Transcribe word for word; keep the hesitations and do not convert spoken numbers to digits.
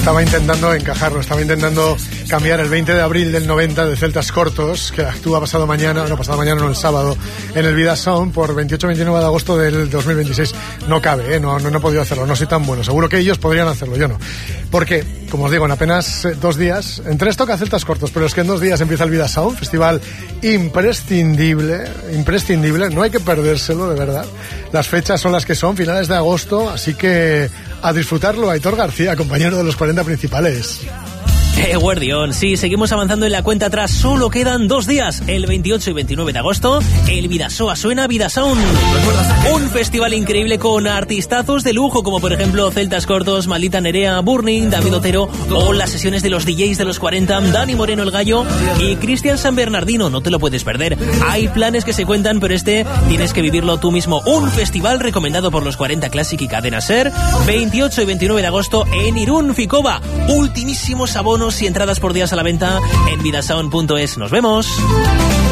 Estaba intentando encajarlo, estaba intentando cambiar el veinte de abril del noventa de Celtas Cortos, que actúa pasado mañana, no pasado mañana, no el sábado, en el Vida Sound por veintiocho veintinueve de agosto del dos mil veintiséis. No cabe, ¿eh? no, no, no he podido hacerlo, no soy tan bueno. Seguro que ellos podrían hacerlo, yo no. Porque, como os digo, en apenas eh, dos días, en tres toca Celtas Cortos, pero es que en dos días empieza el Vida Sound, festival imprescindible, imprescindible, no hay que perdérselo, de verdad. Las fechas son las que son, finales de agosto, así que a disfrutarlo. Aitor García, compañero de los cuarenta principales. ¡Qué guardión! Sí, seguimos avanzando en la cuenta atrás. Solo quedan dos días, el veintiocho y veintinueve de agosto. El Vidasoa suena Vida Sound. Un festival increíble con artistazos de lujo, como por ejemplo Celtas Cortos, Maldita Nerea, Burning, David Otero, o las sesiones de los D Js de los cuarenta, Dani Moreno el Gallo y Cristian San Bernardino. No te lo puedes perder. Hay planes que se cuentan, pero este tienes que vivirlo tú mismo. Un festival recomendado por los cuarenta Classic y Cadena Ser. veintiocho y veintinueve de agosto en Irún, Ficoba. Ultimísimos abonos y entradas por días a la venta en vidasound punto es. Nos vemos.